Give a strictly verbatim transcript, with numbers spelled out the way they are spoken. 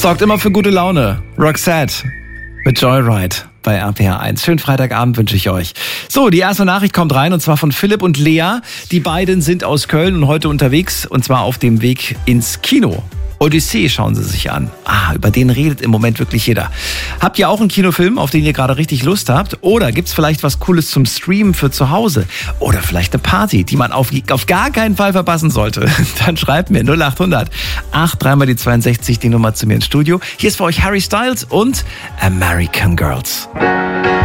Sorgt immer für gute Laune. Roxette mit Joyride bei R P R eins. Schönen Freitagabend wünsche ich euch. So, die erste Nachricht kommt rein und zwar von Philipp und Lea. Die beiden sind aus Köln und heute unterwegs und zwar auf dem Weg ins Kino. Odyssee schauen Sie sich an. Ah, über den redet im Moment wirklich jeder. Habt ihr auch einen Kinofilm, auf den ihr gerade richtig Lust habt? Oder gibt's vielleicht was Cooles zum Streamen für zu Hause? Oder vielleicht eine Party, die man auf, auf gar keinen Fall verpassen sollte? Dann schreibt mir null acht hundert acht drei mal die zweiundsechzig die Nummer zu mir ins Studio. Hier ist für euch Harry Styles und American Girls.